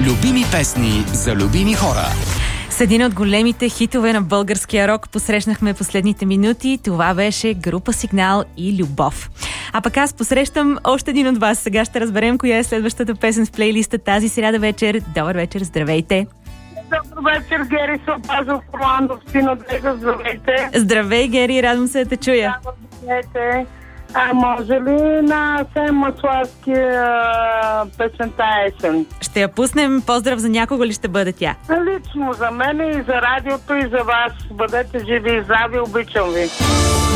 Любими песни за любими хора. С един от големите хитове на българския рок посрещнахме последните минути. Това беше група Сигнал и Любов. А пък аз посрещам още един от вас. Сега ще разберем коя е следващата песен в плейлиста тази сряда вечер. Добър вечер, здравейте! Добър вечер, Гери Сопазов, Орландо, Сино Дега, здравейте! Здравей, Гери, радвам се да те чуя. Здравейте! Може ли на Сем Маславски песента Есен? Ще я пуснем. Поздрав за някого ли ще бъде тя? Лично за мен и за радиото и за вас. Бъдете живи и здрави, обичам ви.